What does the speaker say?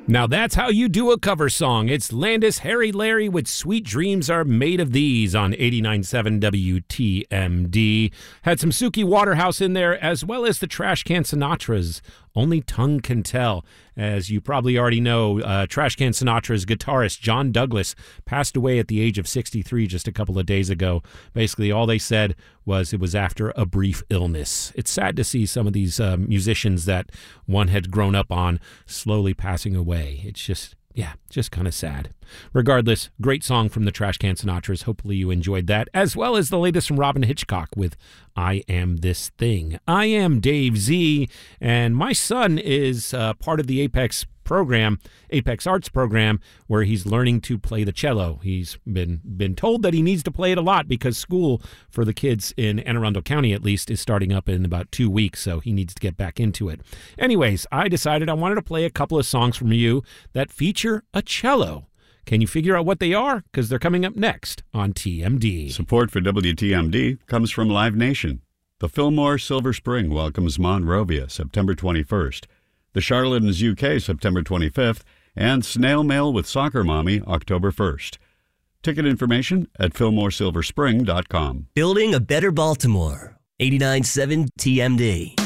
Now that's how you do a cover song. It's Landis Harry Larry with Sweet Dreams Are Made of These on 89.7 WTMD. Had some Suki Waterhouse in there, as well as the Trash Can Sinatra's Only Tongue Can Tell. As you probably already know, Trash Can Sinatra's guitarist John Douglas passed away at the age of 63 just a couple of days ago. Basically, all they said was it was after a brief illness. It's sad to see some of these musicians that one had grown up on slowly passing away. It's just kind of sad. Regardless, great song from the Trash Can Sinatras. Hopefully you enjoyed that, as well as the latest from Robin Hitchcock with I Am This Thing. I am Dave Z, and my son is part of the Apex Arts program, where he's learning to play the cello. He's been told that he needs to play it a lot because school for the kids in Anne Arundel County, at least, is starting up in about 2 weeks, so he needs to get back into it. Anyways, I decided I wanted to play a couple of songs from you that feature a cello. Can you figure out what they are? Because they're coming up next on TMD. Support for WTMD comes from Live Nation. The Fillmore Silver Spring welcomes Monrovia September 21st. The Charlatans UK September 25th, and Snail Mail with Soccer Mommy October 1st. Ticket information at fillmoresilverspring.com. Building a better Baltimore. 89.7 TMD.